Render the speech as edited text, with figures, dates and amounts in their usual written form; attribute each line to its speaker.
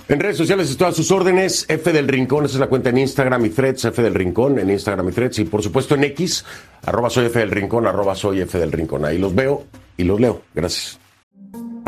Speaker 1: En redes sociales estoy a sus órdenes, F del Rincón, esa es la cuenta en Instagram y Threads, F del Rincón, en Instagram y Threads, y por supuesto en X, @soy F del Rincón, @soy F del Rincón. Ahí los veo y los leo. Gracias.